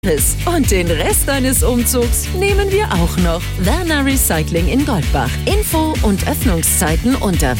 Und den Rest deines Umzugs nehmen wir auch noch. Werner Recycling in Goldbach. Info und Öffnungszeiten unter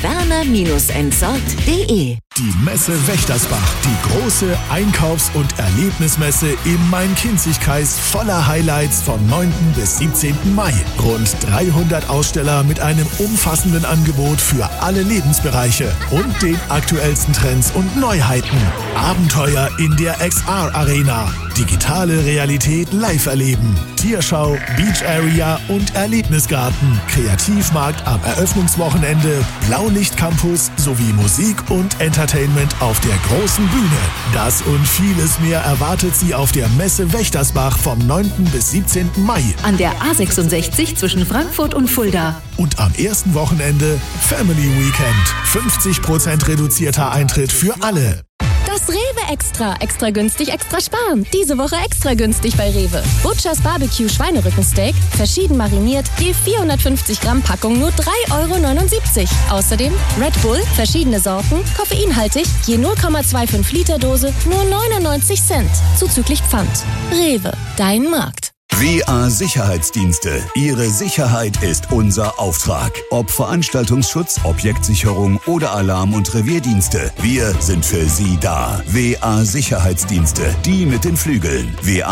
werner-entsorgt.de. Die Messe Wächtersbach, die große Einkaufs- und Erlebnismesse im Main-Kinzig-Kreis voller Highlights vom 9. bis 17. Mai. Rund 300 Aussteller mit einem umfassenden Angebot für alle Lebensbereiche und den aktuellsten Trends und Neuheiten. Abenteuer in der XR Arena. Digitale Realität live erleben. Tierschau, Beach Area und Erlebnisgarten. Kreativmarkt am Eröffnungswochenende, Blaulicht-Campus sowie Musik und Entertainment auf der großen Bühne. Das und vieles mehr erwartet Sie auf der Messe Wächtersbach vom 9. bis 17. Mai. An der A66 zwischen Frankfurt und Fulda. Und am ersten Wochenende Family Weekend. 50% reduzierter Eintritt für alle. Das Rewe Extra. Extra günstig, extra sparen. Diese Woche extra günstig bei Rewe. Butchers Barbecue Schweinerückensteak, verschieden mariniert, je 450 Gramm Packung nur 3,79 €. Außerdem Red Bull, verschiedene Sorten, koffeinhaltig, je 0,25 Liter Dose, nur 99 Cent. Zuzüglich Pfand. Rewe, dein Markt. WA Sicherheitsdienste. Ihre Sicherheit ist unser Auftrag. Ob Veranstaltungsschutz, Objektsicherung oder Alarm- und Revierdienste. Wir sind für Sie da. WA Sicherheitsdienste. Die mit den Flügeln.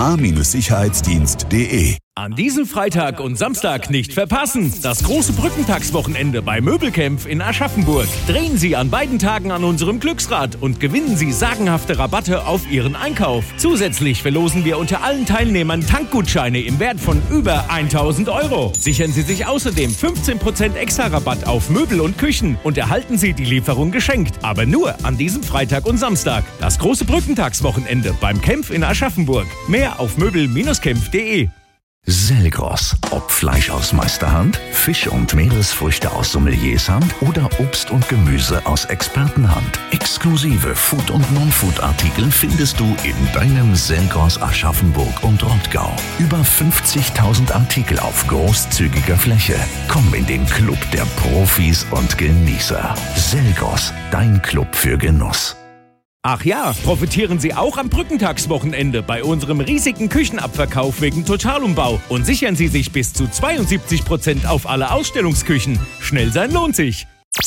wa-sicherheitsdienst.de. An diesem Freitag und Samstag nicht verpassen. Das große Brückentagswochenende bei Möbelkämpf in Aschaffenburg. Drehen Sie an beiden Tagen an unserem Glücksrad und gewinnen Sie sagenhafte Rabatte auf Ihren Einkauf. Zusätzlich verlosen wir unter allen Teilnehmern Tankgutscheine im Wert von über 1.000 €. Sichern Sie sich außerdem 15% extra Rabatt auf Möbel und Küchen und erhalten Sie die Lieferung geschenkt. Aber nur an diesem Freitag und Samstag. Das große Brückentagswochenende beim Kämpf in Aschaffenburg. Mehr auf möbel-kämpf.de. Selgros. Ob Fleisch aus Meisterhand, Fisch und Meeresfrüchte aus Sommeliershand oder Obst und Gemüse aus Expertenhand. Exklusive Food- und Non-Food-Artikel findest du in deinem Selgros Aschaffenburg und Rottgau. Über 50.000 Artikel auf großzügiger Fläche. Komm in den Club der Profis und Genießer. Selgros, dein Club für Genuss. Ach ja, profitieren Sie auch am Brückentagswochenende bei unserem riesigen Küchenabverkauf wegen Totalumbau und sichern Sie sich bis zu 72% auf alle Ausstellungsküchen. Schnell sein lohnt sich.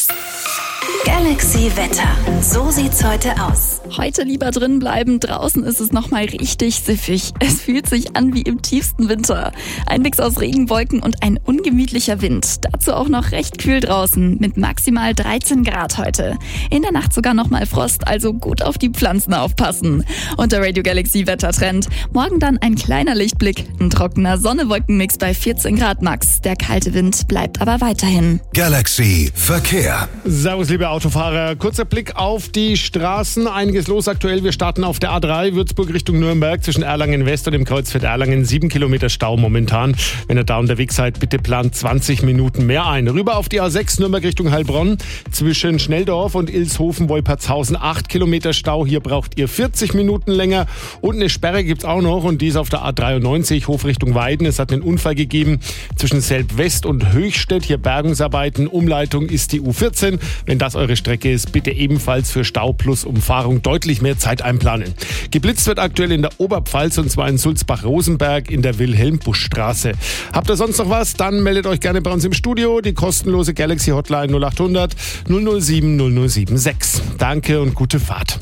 Galaxy Wetter. So sieht's heute aus. Heute lieber drin bleiben, draußen ist es nochmal richtig siffig. Es fühlt sich an wie im tiefsten Winter. Ein Mix aus Regenwolken und ein ungemütlicher Wind. Dazu auch noch recht kühl draußen mit maximal 13 Grad heute. In der Nacht sogar nochmal Frost, also gut auf die Pflanzen aufpassen. Und der Radio Galaxy Wettertrend. Morgen dann ein kleiner Lichtblick, ein trockener Sonne-Wolken-Mix bei 14 Grad max. Der kalte Wind bleibt aber weiterhin. Galaxy Verkehr. Servus, liebe Autofahrer. Kurzer Blick auf die Straßen. Einiges los aktuell. Wir starten auf der A3 Würzburg Richtung Nürnberg zwischen Erlangen West und dem Kreuzviertel Erlangen. 7 Kilometer Stau momentan. Wenn ihr da unterwegs seid, bitte plant 20 Minuten mehr ein. Rüber auf die A6 Nürnberg Richtung Heilbronn zwischen Schnelldorf und Ilshofen-Wolpertshausen. 8 Kilometer Stau. Hier braucht ihr 40 Minuten länger. Und eine Sperre gibt's auch noch. Und die ist auf der A93 Hof Richtung Weiden. Es hat einen Unfall gegeben zwischen Selb-West und Höchstädt. Hier Bergungsarbeiten. Umleitung ist die U14. Wenn das eure Strecke ist, bitte ebenfalls für Stau plus Umfahrung deutlich mehr Zeit einplanen. Geblitzt wird aktuell in der Oberpfalz und zwar in Sulzbach-Rosenberg in der Wilhelm-Busch-Straße. Habt ihr sonst noch was? Dann meldet euch gerne bei uns im Studio. Die kostenlose Galaxy Hotline 0800 007 0076. Danke und gute Fahrt.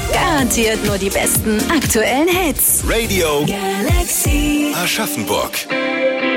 Garantiert nur die besten aktuellen Hits. Radio Galaxy Aschaffenburg.